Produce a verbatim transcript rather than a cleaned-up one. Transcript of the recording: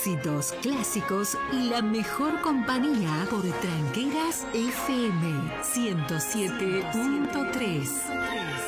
éxitos, clásicos y la mejor compañía por Tranqueras F M ciento siete punto tres.